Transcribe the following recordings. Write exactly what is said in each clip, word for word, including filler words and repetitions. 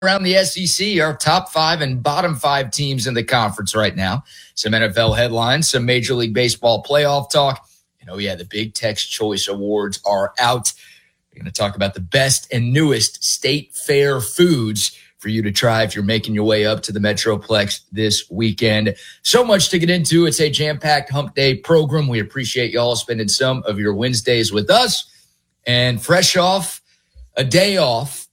around the S E C, our top five and bottom five teams in the conference right now. Some N F L headlines, some Major League Baseball playoff talk. And oh, yeah, the Big Tex Choice Awards are out. We're going to talk about the best and newest state fair foods for you to try if you're making your way up to the Metroplex this weekend. So much to get into. It's a jam-packed hump day program. We appreciate y'all spending some of your Wednesdays with us. And fresh off a day off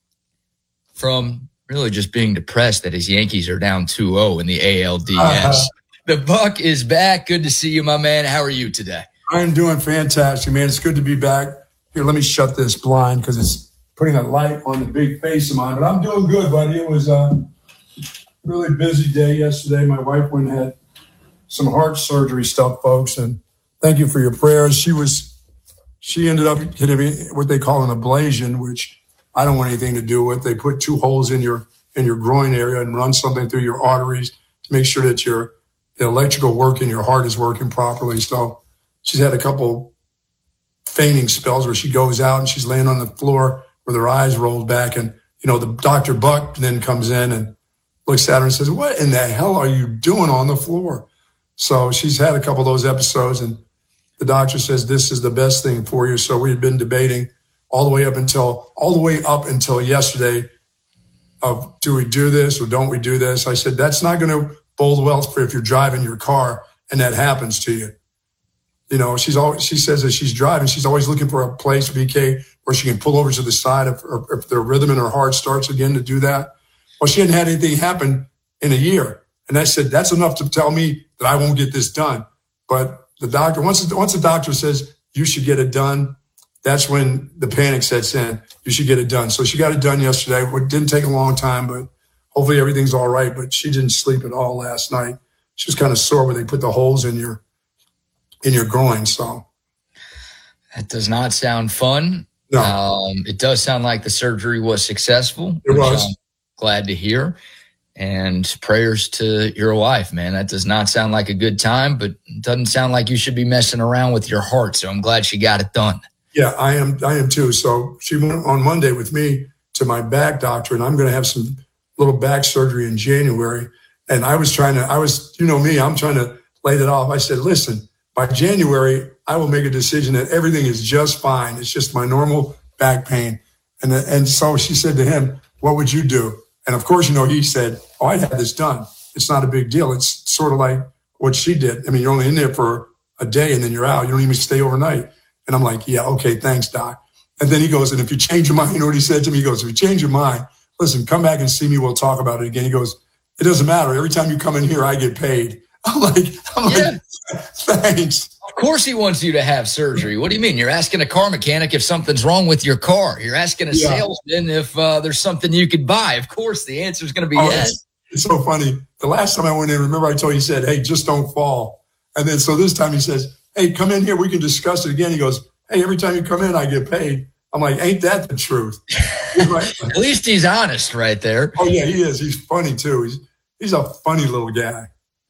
from really just being depressed that his Yankees are down two oh in the A L D S. Uh-huh. The Buck is back. Good to see you, my man. How are you today? I'm doing fantastic, man. It's good to be back. Here, let me shut this blind because it's putting a light on the big face of mine. But I'm doing good, buddy. It was a really busy day yesterday. My wife went and had some heart surgery stuff, folks, and thank you for your prayers. She was, she ended up getting what they call an ablation, which I don't want anything to do with. They put two holes in your in your groin area and run something through your arteries to make sure that your the electrical work in your heart is working properly. So she's had a couple fainting spells where she goes out and she's laying on the floor with her eyes rolled back. And, you know, the Doctor Buck then comes in and looks at her and says, "What in the hell are you doing on the floor?" So she's had a couple of those episodes, and the doctor says, "This is the best thing for you." So we had been debating all the way up until all the way up until yesterday of, do we do this or don't we do this? I said, that's not going to bode well for if you're driving your car and that happens to you. You know, she's always, she says that she's driving, she's always looking for a place, V K, where she can pull over to the side if, if the rhythm in her heart starts again to do that. Well, she hadn't had anything happen in a year. And I said, that's enough to tell me that I won't get this done. But the doctor, once, once the doctor says you should get it done, that's when the panic sets in. You should get it done. So she got it done yesterday. It didn't take a long time, but hopefully everything's all right. But she didn't sleep at all last night. She was kind of sore where they put the holes in your in your groin. So that does not sound fun. No. Um, it does sound like the surgery was successful. It was. I'm glad to hear. And prayers to your wife, man. That does not sound like a good time, but it doesn't sound like you should be messing around with your heart. So I'm glad she got it done. Yeah, I am. I am too. So she went on Monday with me to my back doctor, and I'm going to have some little back surgery in January. And I was trying to, I was, you know me, I'm trying to lay that off. I said, listen, by January, I will make a decision that everything is just fine. It's just my normal back pain. And and so she said to him, what would you do? And of course, you know, he said, oh, I'd have this done. It's not a big deal. It's sort of like what she did. I mean, you're only in there for a day and then you're out. You don't even stay overnight. And I'm like, yeah, okay, thanks, doc. And then he goes, and if you change your mind, you know what he said to me? He goes, if you change your mind, listen, come back and see me. We'll talk about it again. He goes, it doesn't matter. Every time you come in here, I get paid. I'm like, I'm yeah. like, thanks. Of course he wants you to have surgery. What do you mean? You're asking a car mechanic if something's wrong with your car. You're asking a yeah. salesman if uh, there's something you could buy. Of course, the answer is going to be oh, yes. It's, it's so funny. The last time I went in, remember I told you, he said, hey, just don't fall. And then so this time he says, hey, come in here. We can discuss it again. He goes, hey, every time you come in, I get paid. I'm like, ain't that the truth? Right. At least he's honest right there. Oh, yeah, he is. He's funny, too. He's he's a funny little guy.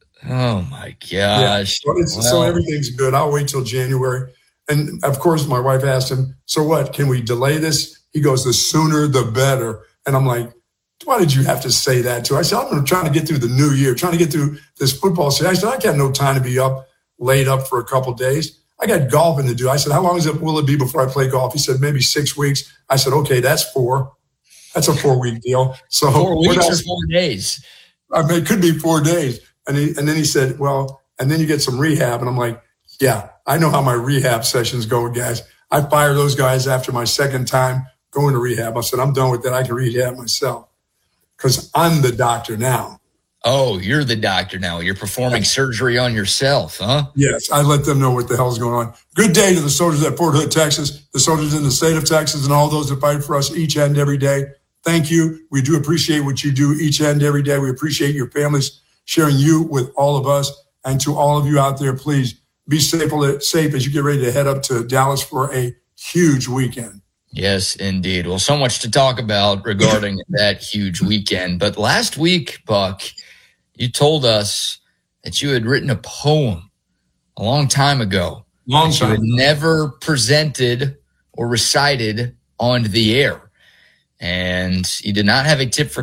Oh, my gosh. Yeah. So, it's, well, so everything's good. I'll wait till January. And, of course, my wife asked him, so what, can we delay this? He goes, the sooner the better. And I'm like, why did you have to say that to her? I said, I'm trying to get through the new year, trying to get through this football season. I said, I got no time to be up, laid up for a couple of days. I got golfing to do. I said, how long is it, will it be before I play golf? He said, maybe six weeks. I said, okay, that's four. That's a four-week deal. So four weeks or four days? I mean, it could be four days. And, he, and then he said, well, and then you get some rehab. And I'm like, yeah, I know how my rehab sessions go, guys. I fire those guys after my second time going to rehab. I said, I'm done with that. I can rehab myself because I'm the doctor now. Oh, you're the doctor now. You're performing surgery on yourself, huh? Yes, I let them know what the hell's going on. Good day to the soldiers at Fort Hood, Texas, the soldiers in the state of Texas, and all those that fight for us each and every day. Thank you. We do appreciate what you do each and every day. We appreciate your families sharing you with all of us. And to all of you out there, please be safe, safe as you get ready to head up to Dallas for a huge weekend. Yes, indeed. Well, so much to talk about regarding that huge weekend. But last week, Buck, you told us that you had written a poem a long time ago. Long that time. You had never presented or recited on the air. And he did not have a tip for